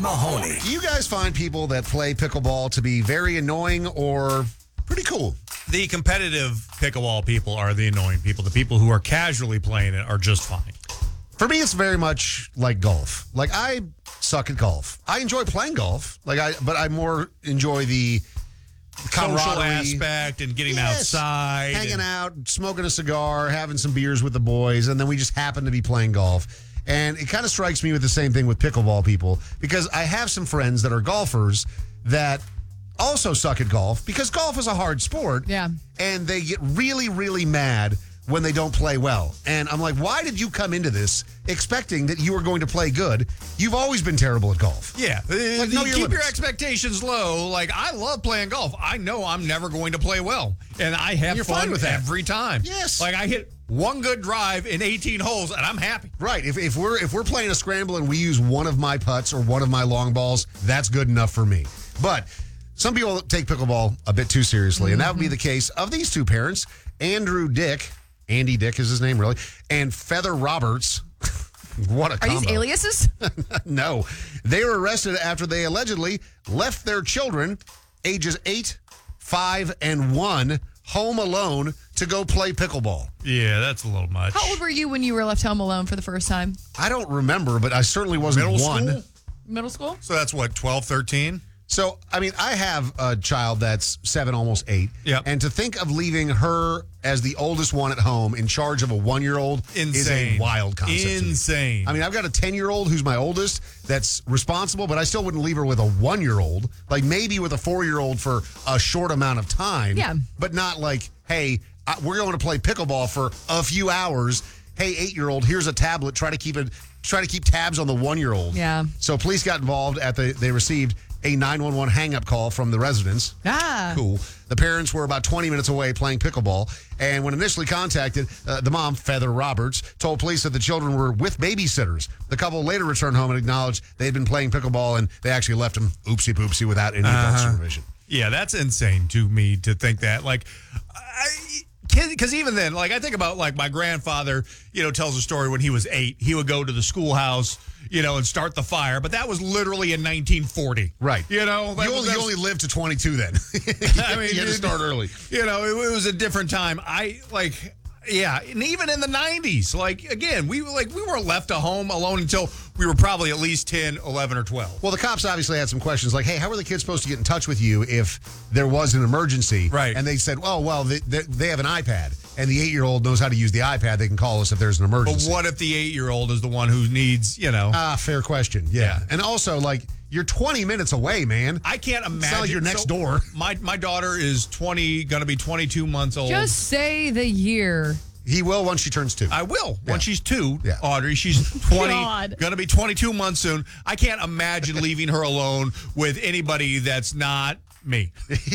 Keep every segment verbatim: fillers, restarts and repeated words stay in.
Mahoney. Do you guys find people that play pickleball to be very annoying or pretty cool? The competitive pickleball people are the annoying people. The people who are casually playing it are just fine. For me, it's very much like golf. Like, I suck at golf. I enjoy playing golf, like I, but I more enjoy the Social camaraderie aspect and getting Yes. outside. hanging and, out, smoking a cigar, having some beers with the boys, and then we just happen to be playing golf. And it kind of strikes me with the same thing with pickleball people, because I have some friends that are golfers that also suck at golf, because golf is a hard sport. Yeah. And they get really, really mad when they don't play well. And I'm like, why did you come into this expecting that you were going to play good? You've always been terrible at golf. Yeah. Like, Uh, know your keep your limits. expectations low. Like, I love playing golf. I know I'm never going to play well. And I have You're fun fine with that. every time. Yes. Like, I hit one good drive in eighteen holes, and I'm happy. Right. If, if we're if we're playing a scramble and we use one of my putts or one of my long balls, that's good enough for me. But some people take pickleball a bit too seriously, Mm-hmm. and that would be the case of these two parents, Andrew Dick, Andy Dick is his name, really, and Feather Roberts. What a Are combo. these aliases? No. They were arrested after they allegedly left their children, ages eight, five, and one, home alone to go play pickleball. Yeah, that's a little much. How old were you when you were left home alone for the first time? I don't remember, but I certainly wasn't Middle one. school? Middle school? So that's what, twelve, thirteen? So, I mean, I have a child that's seven, almost eight. Yep. And to think of leaving her as the oldest one at home in charge of a one-year-old is Insane. a wild concept to me. Insane. I mean, I've got a ten-year-old who's my oldest that's responsible, but I still wouldn't leave her with a one-year-old. Like, maybe with a four-year-old for a short amount of time. Yeah. But not like, hey, I- we're going to play pickleball for a few hours. Hey, eight-year-old, here's a tablet. Try to keep it. Try to keep tabs on the one-year-old. Yeah. So police got involved at the. They received a nine one one hang-up call from the residents. Ah. Cool. The parents were about twenty minutes away playing pickleball, and when initially contacted, uh, the mom, Feather Roberts, told police that the children were with babysitters. The couple later returned home and acknowledged they had been playing pickleball, and they actually left them oopsie poopsie without any adult Uh-huh. supervision. Yeah, that's insane to me to think that. Like, I. Because even then, like, I think about, like, my grandfather, you know, tells a story when he was eight. He would go to the schoolhouse, you know, and start the fire. But that was literally in nineteen forty. Right. You know? that You was- only, that's- you only lived to twenty-two then. I mean, you had to it- start early. You know, it, it was a different time. I, like... Yeah, and even in the nineties, like, again, we were like we were left at home alone until we were probably at least ten, eleven, or twelve. Well, the cops obviously had some questions like, hey, how were the kids supposed to get in touch with you if there was an emergency? Right. And they said, oh, well, they, they, they have an iPad, and the eight-year-old knows how to use the iPad. They can call us if there's an But emergency. what if the eight-year-old is the one who needs, you know... Ah, fair question. Yeah. Yeah. And also, like, you're twenty minutes away, man. I can't imagine. It's not like you're next so door. My my daughter is twenty, going to be twenty-two months old. Just say the year. He will once she turns two. I will. Yeah. When she's two, Yeah. Audrey, she's twenty, God. going to be twenty-two months soon. I can't imagine leaving her alone with anybody that's not me.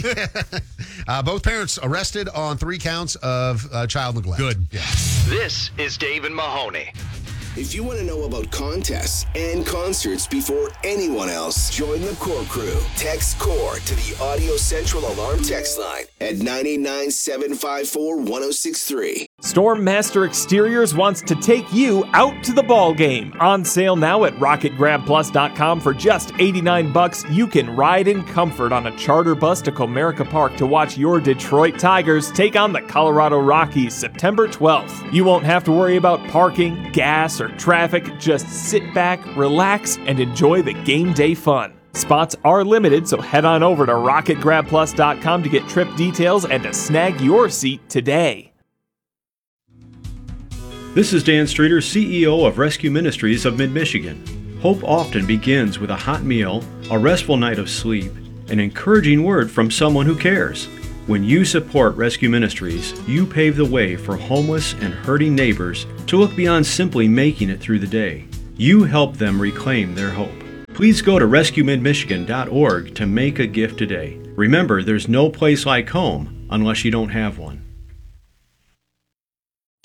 Uh, both parents arrested on three counts of uh, child neglect. Good. Yeah. This is Dave and Mahoney. If you want to know about contests and concerts before anyone else, join the Core Crew. Text CORE to the Audio Central Alarm text line at nine eight nine, seven five four, one oh six three. Stormmaster Exteriors wants to take you out to the ball game. On sale now at rocket grab plus dot com for just eighty-nine bucks. You can ride in comfort on a charter bus to Comerica Park to watch your Detroit Tigers take on the Colorado Rockies September twelfth. You won't have to worry about parking, gas, or traffic. Just sit back, relax, and enjoy the game day fun. Spots are limited, so head on over to rocket grab plus dot com to get trip details and to snag your seat today. This is Dan Streeter, C E O of Rescue Ministries of Mid-Michigan. Hope often begins with a hot meal, a restful night of sleep, an encouraging word from someone who cares. When you support Rescue Ministries, you pave the way for homeless and hurting neighbors to look beyond simply making it through the day. You help them reclaim their hope. Please go to rescue mid michigan dot org to make a gift today. Remember, there's no place like home unless you don't have one.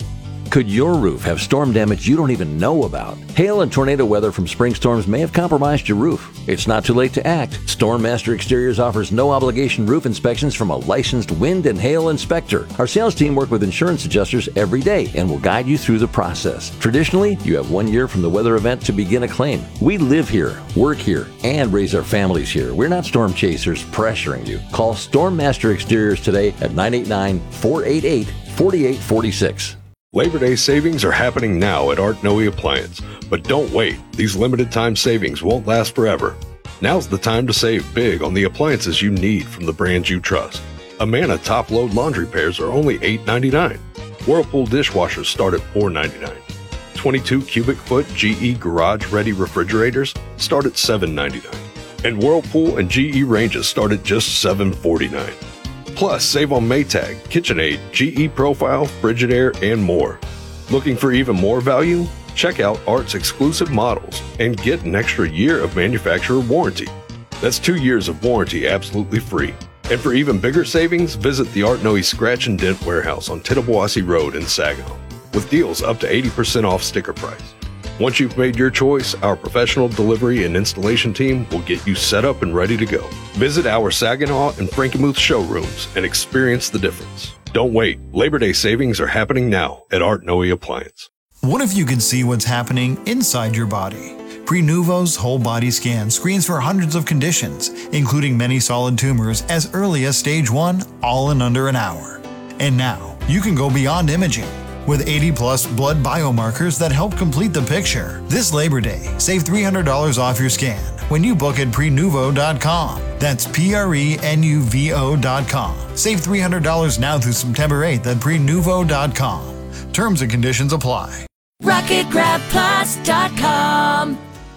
Could your roof have storm damage you don't even know about? Hail and tornado weather from spring storms may have compromised your roof. It's not too late to act. Storm Master Exteriors offers no obligation roof inspections from a licensed wind and hail inspector. Our sales team work with insurance adjusters every day and will guide you through the process. Traditionally, you have one year from the weather event to begin a claim. We live here, work here, and raise our families here. We're not storm chasers pressuring you. Call Storm Master Exteriors today at nine eight nine, four eight eight, four eight four six. Labor Day savings are happening now at Art Noe Appliance, but don't wait. These limited time savings won't last forever. Now's the time to save big on the appliances you need from the brands you trust. Amana top load laundry pairs are only eight ninety-nine. Whirlpool dishwashers start at four ninety-nine. twenty-two cubic foot G E garage ready refrigerators start at seven ninety-nine. And Whirlpool and G E ranges start at just seven forty-nine. Plus, save on Maytag, KitchenAid, G E Profile, Frigidaire, and more. Looking for even more value? Check out Art's exclusive models and get an extra year of manufacturer warranty. That's two years of warranty absolutely free. And for even bigger savings, visit the Art Noe Scratch and Dent Warehouse on Tittabawassee Road in Saginaw, with deals up to eighty percent off sticker price. Once you've made your choice, our professional delivery and installation team will get you set up and ready to go. Visit our Saginaw and Frankenmuth showrooms and experience the difference. Don't wait. Labor Day savings are happening now at Art Noe Appliance. What if you could see what's happening inside your body? Prenuvo's whole body scan screens for hundreds of conditions, including many solid tumors as early as stage one, all in under an hour. And now, you can go beyond imaging. With eighty plus blood biomarkers that help complete the picture. This Labor Day, save three hundred dollars off your scan when you book at prenuvo dot com. That's P R E N U V O dot com. Save three hundred dollars now through September eighth at prenuvo dot com. Terms and conditions apply. rocket grab plus dot com.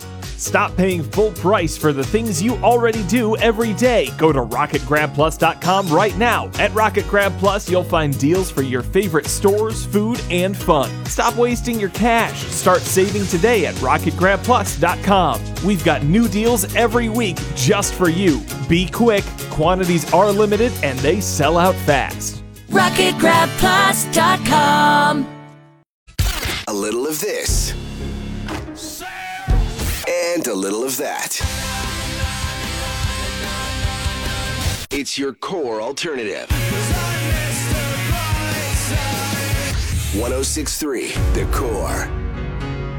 Stop paying full price for the things you already do every day. Go to rocket grab plus dot com right now. At Rocket Grab Plus, you'll find deals for your favorite stores, food, and fun. Stop wasting your cash. Start saving today at rocket grab plus dot com. We've got new deals every week just for you. Be quick. Quantities are limited and they sell out fast. rocket grab plus dot com. A little of this. And a little of that. It's your core alternative. one oh six point three, The Core.